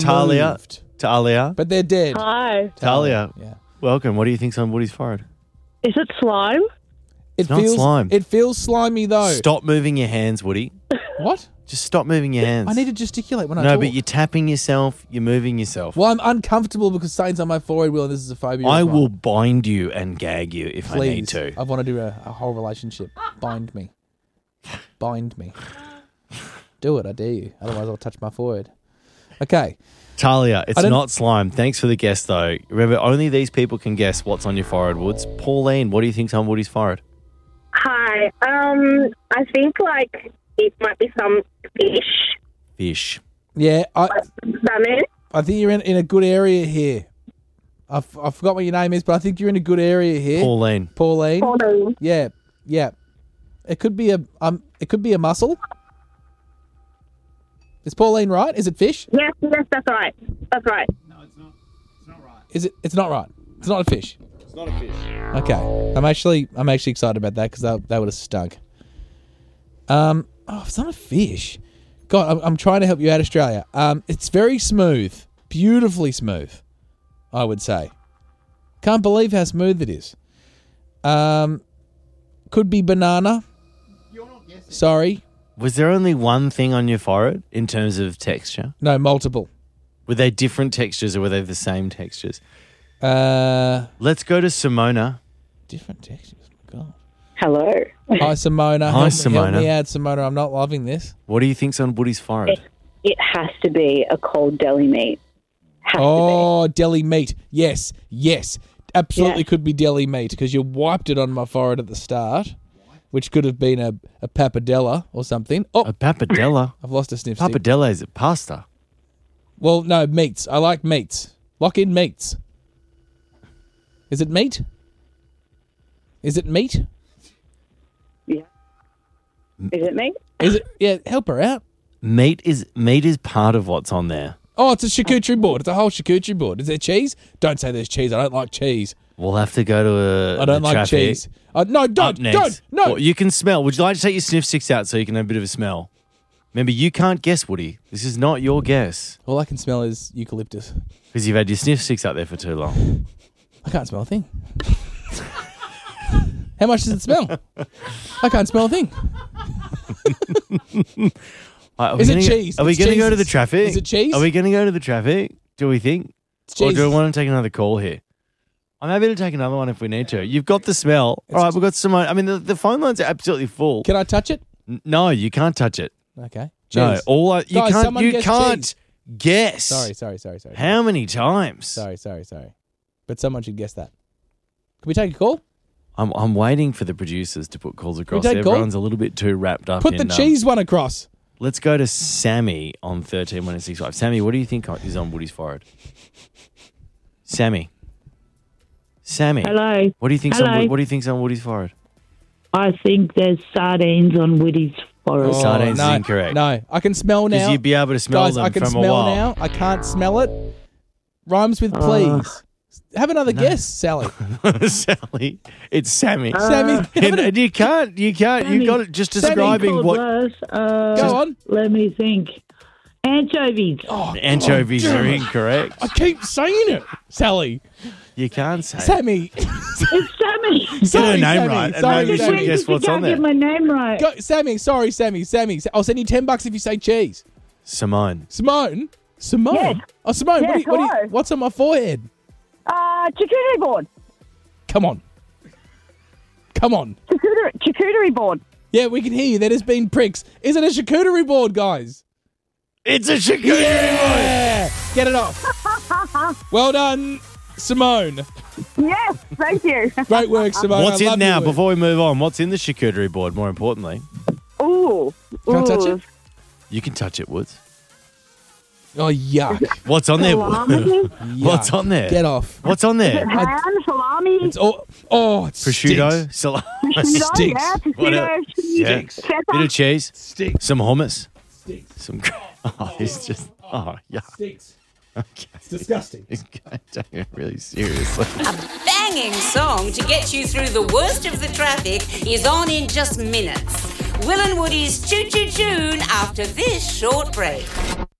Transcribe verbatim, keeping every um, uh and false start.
Talia. moved. Talia. But they're dead. Hi. Talia. Yeah. Welcome. What do you think's on Woody's forehead? Is it slime? It not feels slime. It feels slimy though. Stop moving your hands, Woody. What? Just stop moving your hands. I need to gesticulate when I No, talk. but you're tapping yourself. You're moving yourself. Well, I'm uncomfortable because something's on my forehead, Will, and this is a phobia. I of mine. will bind you and gag you if Please. I need to. I want to do a, a whole relationship. Bind me. Bind me. Do it, I dare you. Otherwise, I'll touch my forehead. Okay. Talia, it's I don't- not slime. Thanks for the guess, though. Remember, only these people can guess what's on your forehead, Woods. Pauline, what do you think's on Woody's forehead? Hi. Um, I think like it might be some fish. Fish. Yeah, I, Salmon. I think you're in, in a good area here. I, f- I forgot what your name is, but I think you're in a good area here. Pauline. Pauline. Pauline. Yeah, yeah. It could be a um. It could be a mussel. Is Pauline right? Is it fish? Yes, yes, that's right. That's right. Is it? It's not right. It's not a fish. It's not a fish. Okay, I'm actually I'm actually excited about that because that that would have stunk. Um, oh, it's not a fish. God, I'm, I'm trying to help you out, Australia. Um, it's very smooth, beautifully smooth, I would say. Can't believe how smooth it is. Um, could be banana. You're not guessing. Sorry, Was there only one thing on your forehead in terms of texture? no, multiple. Were they different textures or were they the same textures? Uh, Let's go to Simona. different textures. Oh my God. Hello. Hi, Simona. Hi, help, me- Simona. Help me out, Simona. I'm not loving this. What do you think's on Woody's forehead? It has to be a cold deli meat. Has Oh, deli meat. Yes, yes. Absolutely Yeah. could be deli meat because you wiped it on my forehead at the start, which could have been a, a pappardella or something. Oh, A pappardella. I've lost a sniff stick. Pappardella is it pasta? Well, no, meats. I like meats. Lock in meats. Is it meat? Is it meat? be. Yeah. Is it meat? Is it? Yeah, help her out. Meat is meat is part of what's on there. Oh, it's a charcuterie board. It's a whole charcuterie board. Is there cheese? Don't say there's cheese. I don't like cheese. We'll have to go to a. I don't the like traffic. cheese. Uh, no, Up don't, next. don't, no. Well, you can smell. Would you like to take your sniff sticks out so you can have a bit of a smell? Remember, you can't guess, Woody. This is not your guess All I can smell is eucalyptus. because you've had your sniff sticks out there for too long. I can't smell a thing. How much does it smell? I can't smell a thing. Right, are we Is it gonna go- cheese? Are we It's going to go to cheese. the traffic? Is it cheese? Are we going to go to the traffic? Do we think? It's Or cheese. do we want to take another call here? I'm happy to take another one if we need to. You've got the smell. All right, we've got some. I mean, the, the phone lines are absolutely full. Can I touch it? N- No, you can't touch it. Okay. No, Cheese. all I, you Guys, can't. someone You guess can't cheese. guess. Sorry, sorry, sorry, sorry. How many times? Sorry, sorry, sorry. But someone should guess that. Can we take a call? I'm I'm waiting for the producers to put calls across. take a call? Everyone's a little bit too wrapped up. Put in, the um, cheese one across. Let's go to Sammy on thirteen one six five. Sammy, what do you think is on Woody's forehead? Sammy. Sammy. Hello. What do you think's Hello. on What do you think's on Woody's forehead? I think there's sardines on Woody's forehead. Oh, Sardines is no, incorrect. No, I can smell Because now. you'd be able to smell Guys, them I can from smell a while. now. I can't smell it. Rhymes with please. Have another guess, Sally. Sally, it's Sammy. Sammy, have and, a- and you can't, you can't, you Sammy. got it just Sammy describing Cold what glass, uh, Go on. Let me think. Anchovies. Oh, anchovies oh, are damn it. incorrect. I keep saying it, Sally. You can't say. Sammy. It's Sammy. Get her Sorry, name Sammy. right, and Sorry, maybe we Sammy. should guess what's you on can't there. get my name right. Go, Sammy, sorry, Sammy, Sammy. I'll send you ten bucks if you say cheese. Simone. Simone? Simone? Yes. Oh, Simone, what Yes, do you, what do you, hello. what's on my forehead? Uh, charcuterie board. Come on. Come on. Charcuterie, charcuterie board. Yeah, we can hear you. There has been pricks. Is it a charcuterie board, guys? It's a charcuterie board. Yeah. Get it off. Well done, Simone. Yes, thank you. Great work, Simone. What's I in love now? your work. Before we move on, what's in the charcuterie board? More importantly, Ooh. Can I touch Ooh. it? you can touch it, Woods. Oh, yuck. What's on there? Salami, Yuck. What's on there? Get off. What's on there? ham, salami, It's all, oh, it Prosciutto, stinks. salami, prosciutto, stinks. yeah, What prosciutto, else? yeah, pepper. bit of cheese, Stinks. some hummus, Stinks. some. Oh, it's just. Oh, yeah. Stinks. Okay. It's disgusting. He's taking it really seriously. A banging song to get you through the worst of the traffic is on in just minutes. Will and Woody's Choo Choo Tune after this short break.